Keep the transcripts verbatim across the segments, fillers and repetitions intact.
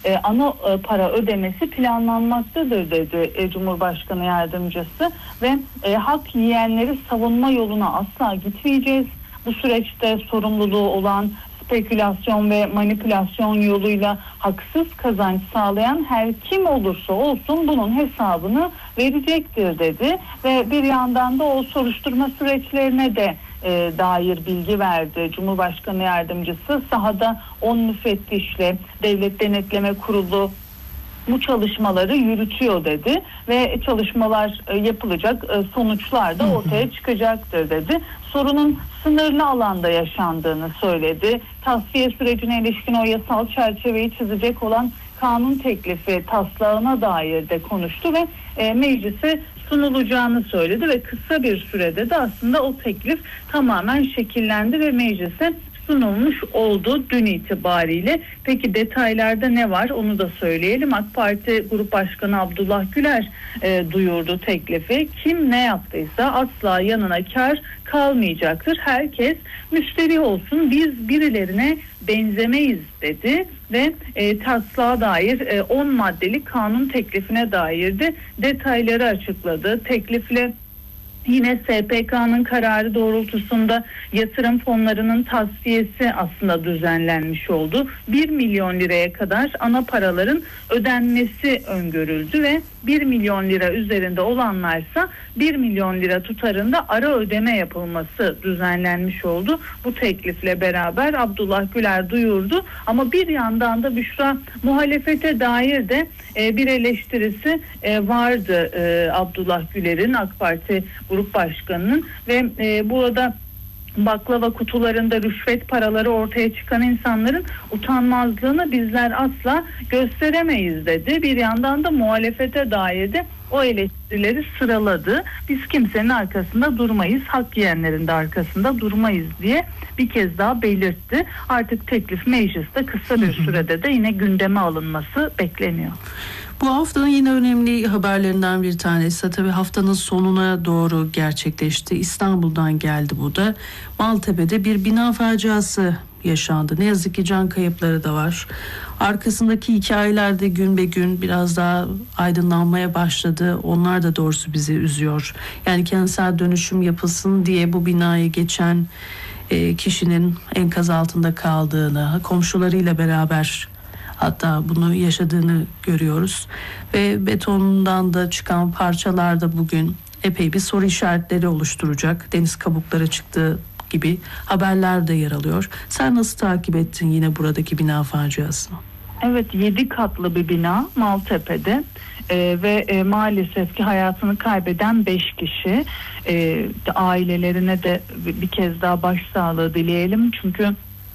e, ana e, para ödemesi planlanmaktadır dedi e, Cumhurbaşkanı Yardımcısı ve e, hak yiyenleri savunma yoluna asla gitmeyeceğiz. Bu süreçte sorumluluğu olan spekülasyon ve manipülasyon yoluyla haksız kazanç sağlayan her kim olursa olsun bunun hesabını verecektir dedi ve bir yandan da o soruşturma süreçlerine de e, dair bilgi verdi. Cumhurbaşkanı Yardımcısı sahada on müfettişle Devlet Denetleme Kurulu bu çalışmaları yürütüyor dedi ve çalışmalar e, yapılacak, e, sonuçlar da ortaya çıkacaktır dedi. Sorunun sınırlı alanda yaşandığını söyledi. Tasfiye sürecine ilişkin o yasal çerçeveyi çizecek olan kanun teklifi taslağına dair de konuştu ve e, meclise sunulacağını söyledi ve kısa bir sürede de aslında o teklif tamamen şekillendi ve meclise sunulmuş oldu dün itibariyle. Peki detaylarda ne var onu da söyleyelim. AK Parti Grup Başkanı Abdullah Güler e, duyurdu teklifi. Kim ne yaptıysa asla yanına kar kalmayacaktır. Herkes müşteri olsun, biz birilerine benzemeyiz dedi ve e, taslağa dair e, on maddelik kanun teklifine dair de detayları açıkladı. Teklifle yine S P K'nın kararı doğrultusunda yatırım fonlarının tasfiyesi aslında düzenlenmiş oldu. bir milyon liraya kadar ana paraların ödenmesi öngörüldü ve bir milyon lira üzerinde olanlarsa bir milyon lira tutarında ara ödeme yapılması düzenlenmiş oldu. Bu teklifle beraber Abdullah Güler duyurdu ama bir yandan da Büşra muhalefete dair de e, bir eleştirisi e, vardı e, Abdullah Güler'in, AK Parti Grup Başkanı'nın ve e, burada baklava kutularında rüşvet paraları ortaya çıkan insanların utanmazlığını bizler asla gösteremeyiz dedi. Bir yandan da muhalefete dair de o eleştirileri sıraladı. Biz kimsenin arkasında durmayız, hak yiyenlerin de arkasında durmayız diye bir kez daha belirtti. Artık teklif mecliste kısa bir sürede de yine gündeme alınması bekleniyor. Bu haftanın yine önemli haberlerinden bir tanesi tabii haftanın sonuna doğru gerçekleşti. İstanbul'dan geldi bu da. Maltepe'de bir bina faciası yaşandı. Ne yazık ki can kayıpları da var. Arkasındaki hikayeler de gün be gün biraz daha aydınlanmaya başladı. Onlar da doğrusu bizi üzüyor. Yani kentsel dönüşüm yapılsın diye bu binayı geçen e, kişinin enkaz altında kaldığını, komşularıyla beraber hatta bunu yaşadığını görüyoruz ve betondan da çıkan parçalar da bugün epey bir soru işaretleri oluşturacak. Deniz kabukları çıktığı gibi haberler de yer alıyor. Sen nasıl takip ettin yine buradaki bina faciasını? Evet, yedi katlı bir bina Maltepe'de ee, ve e, maalesef ki hayatını kaybeden beş kişi. Ee, ailelerine de bir kez daha başsağlığı dileyelim çünkü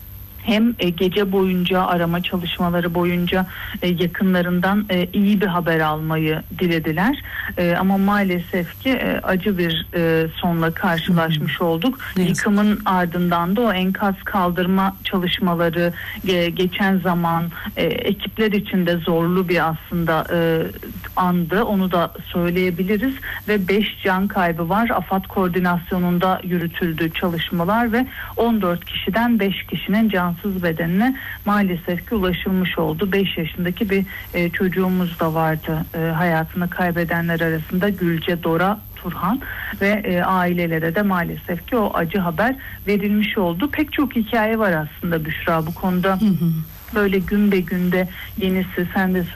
hem gece boyunca arama çalışmaları boyunca yakınlarından iyi bir haber almayı dilediler. Ama maalesef ki acı bir sonla karşılaşmış olduk. Neyse. Yıkımın ardından da o enkaz kaldırma çalışmaları geçen zaman ekipler için de zorlu bir aslında andı. Onu da söyleyebiliriz ve beş can kaybı var. AFAD koordinasyonunda yürütüldü çalışmalar ve on dört kişiden beş kişinin can bedenine maalesef ki ulaşılmış oldu. beş yaşındaki bir e, çocuğumuz da vardı. E, hayatını kaybedenler arasında Gülce Dora Turhan ve e, ailelere de maalesef ki o acı haber verilmiş oldu. Pek çok hikaye var aslında Büşra bu konuda. Hı hı. Böyle gün be günde yenisi sen de